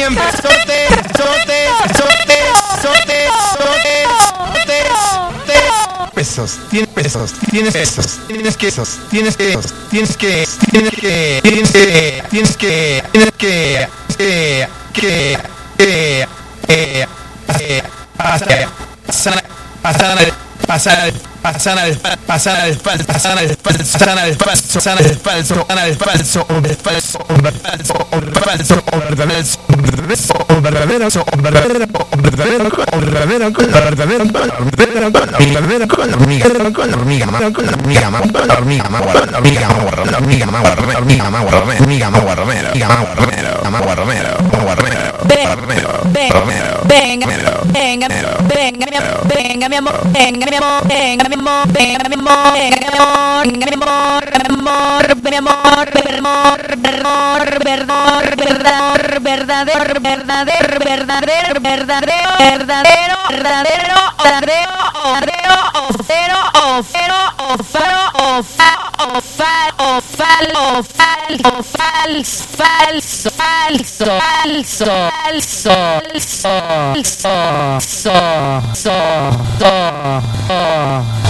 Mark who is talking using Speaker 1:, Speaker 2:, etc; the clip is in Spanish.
Speaker 1: siempre. Pesos, tienes pesos, tienes pesos, tienes quesos, tienes quesos, tienes que
Speaker 2: Venga mi amor, venga mi amor, venga mi amor, venga mi amor, venga mi amor, venga mi amor, venga mi amor, mi amor, verdadero, falso.